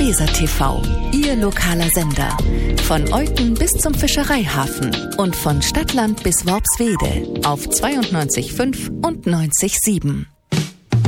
Weser TV, Ihr lokaler Sender. Von Olten bis zum Fischereihafen und von Stadtland bis Worpswede auf 92,5 und 90,7.